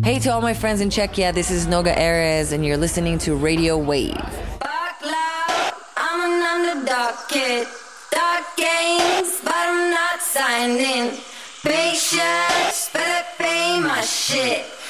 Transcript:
Hey to all my friends in Czechia, this is Noga Erez and you're listening to Radio Wave. Fuck loud, I'm an underdog kid. Dark games, but I'm not signed in. Big shots, better pay my shit.